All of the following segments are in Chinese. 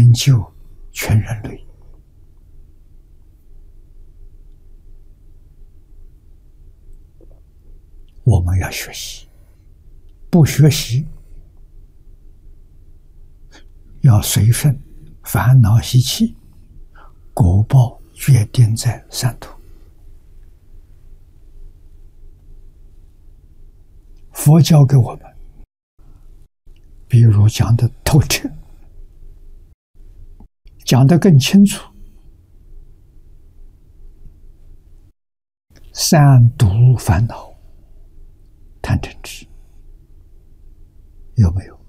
能救全人类。我们要学习，不学习要随顺烦恼习气，果报决定在三途。佛教给我们，比如讲的透彻，讲得更清楚。三毒烦恼，贪嗔痴，有没有？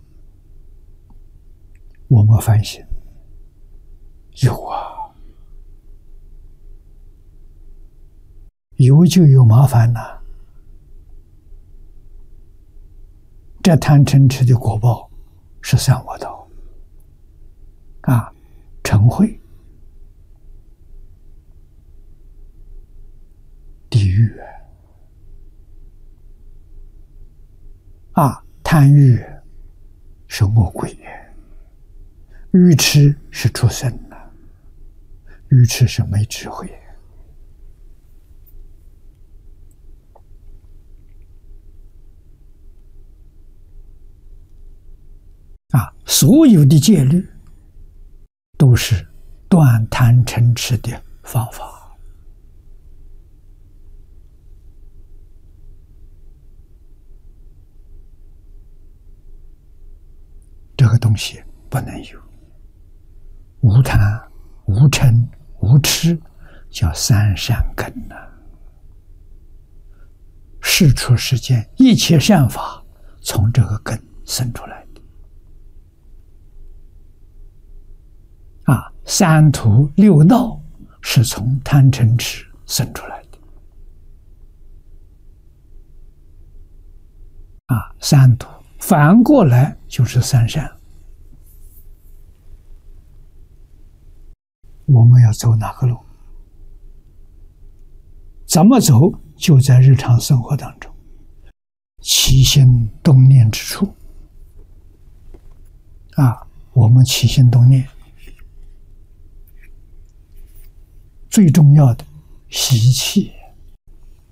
我们反省，有啊，有就有麻烦了。这贪嗔痴的果报是三恶道啊，嗔恚、地狱啊，贪欲是恶鬼，愚痴是畜生了，愚痴是没智慧。所有的戒律都是断贪嗔痴的方法。这个东西不能有，无贪、无嗔、无痴，叫三善根呐。世出世间一切善法，从这个根生出来的。三途六道是从贪嗔痴生出来的。三途反过来就是三善。我们要走哪个路？怎么走？就在日常生活当中，起心动念之处。我们起心动念。最重要的习气，